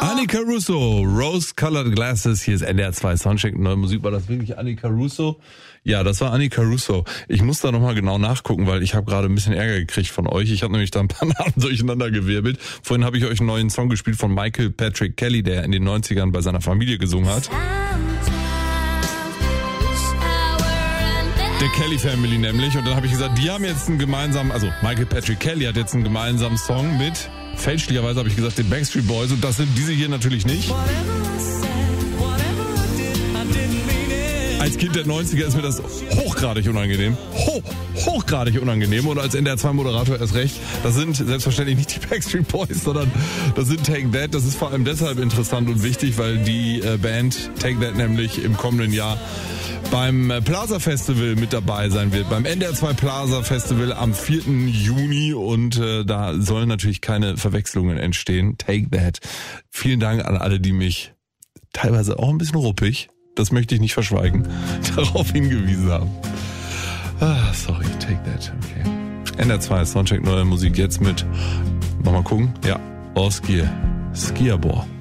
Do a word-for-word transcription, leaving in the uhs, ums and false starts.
Annika Russo, Rose Colored Glasses. Hier ist N D R zwei Soundcheck, neue Musik. War das wirklich Annika Russo? Ja, das war Annika Russo. Ich muss da nochmal genau nachgucken, weil ich habe gerade ein bisschen Ärger gekriegt von euch. Ich habe nämlich da ein paar Namen durcheinander gewirbelt. Vorhin habe ich euch einen neuen Song gespielt von Michael Patrick Kelly, der in den neunzigern bei seiner Familie gesungen hat. Der Kelly Family nämlich. Und dann habe ich gesagt, die haben jetzt einen gemeinsamen, also Michael Patrick Kelly hat jetzt einen gemeinsamen Song mit, fälschlicherweise habe ich gesagt, den Backstreet Boys. Und das sind diese hier natürlich nicht. Als Kind der neunziger ist mir das hochgradig unangenehm. Hoch, hochgradig unangenehm. Und als N D R zwei Moderator erst recht. Das sind selbstverständlich nicht die Backstreet Boys, sondern das sind Take That. Das ist vor allem deshalb interessant und wichtig, weil die äh, Band Take That nämlich im kommenden Jahr beim Plaza Festival mit dabei sein wird. Beim N D R zwei Plaza Festival am vierten Juni. Und äh, da sollen natürlich keine Verwechslungen entstehen. Take That. Vielen Dank an alle, die mich teilweise auch ein bisschen ruppig, das möchte ich nicht verschweigen, darauf hingewiesen haben. Ah, sorry, Take That. Okay. N D R zwei Soundcheck, neue Musik jetzt mit, nochmal gucken, ja, Oskier, Skiabor.